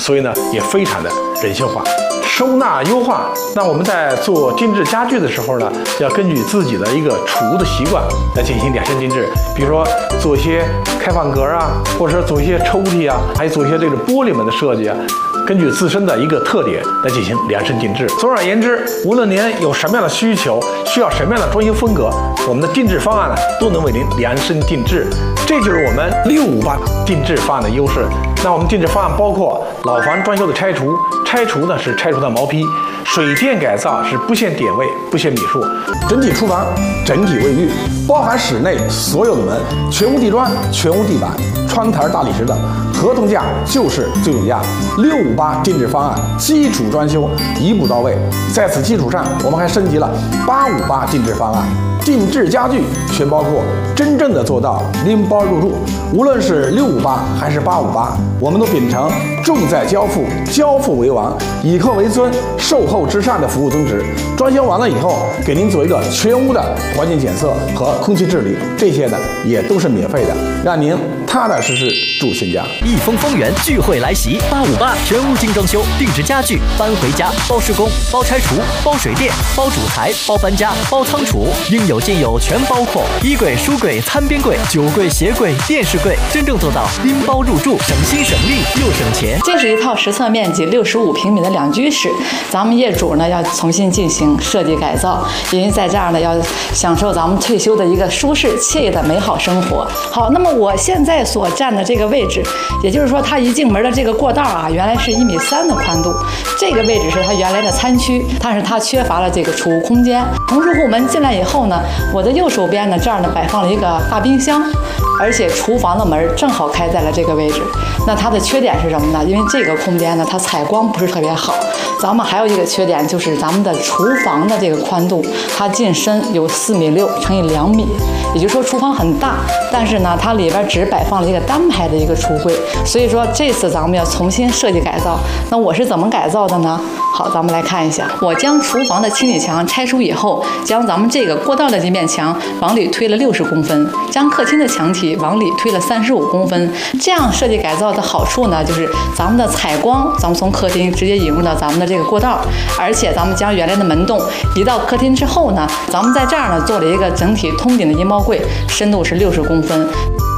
所以呢也非常的人性化。收纳优化，那我们在做定制家具的时候呢，要根据自己的一个储物的习惯来进行量身定制。比如说做一些开放格啊，或者说做一些抽屉啊，还有做一些这个玻璃门的设计啊，根据自身的一个特点来进行量身定制。总而言之，无论您有什么样的需求，需要什么样的装修风格，我们的定制方案呢都能为您量身定制。这就是我们658定制方案的优势。那我们定制方案包括老房装修的拆除，拆除呢是拆除的毛坯，水电改造是不限点位、不限米数， 整体厨房、整体卫浴，包含室内所有的门，全屋地砖、全屋地板、窗台、大理石等，合同价就是最有价。658定制方案，基础装修一步到位。在此基础上，我们还升级了858定制方案。定制家具全包括，真正的做到拎包入住。无论是658还是858，我们都秉承重在交付、交付为王、以客为尊、售后至上的服务宗旨。装修完了以后，给您做一个全屋的环境检测和空气治理，这些呢也都是免费的，让您踏踏实实住新家。 益丰丰源聚会来袭，858全屋精装修，定制家具，搬回家，包施工，包拆除，包水电，包主材，包搬家，包仓储，应有尽有，全包括。衣柜、书柜、餐边柜、酒柜、鞋柜、电视柜，真正做到拎包入住，省心省力又省钱。 这是一套实测面积65平米的2居室，咱们业主呢要重新进行设计改造，因为在这儿呢要享受咱们退休的一个舒适惬意的美好生活。好，那么我现在所站的这个位置，也就是说它一进门的这个过道啊，原来是1.3米的宽度，这个位置是它原来的餐区，但是它缺乏了这个储物空间。从入户门进来以后呢，我的右手边呢这儿呢摆放了一个大冰箱，而且厨房的门正好开在了这个位置。那它的缺点是什么呢？因为这个空间呢它采光不是特别好。咱们还有一个缺点就是咱们的厨房的这个宽度，它进深有4.6米乘以2米，也就是说厨房很大，但是呢它里边只摆放了一个单排的一个橱柜。所以说这次咱们要重新设计改造。那我是怎么改造的呢？好，咱们来看一下。我将厨房的清理墙拆除以后，将咱们这个过道的这面墙往里推了60公分，将客厅的墙体往里推了35公分。这样设计改造的好处呢，就是咱们的采光，咱们从客厅直接引入到咱们的这个过道，而且咱们将原来的门洞移到客厅之后呢，咱们在这儿呢做了一个整体通顶的阴毛柜，深度是60公分。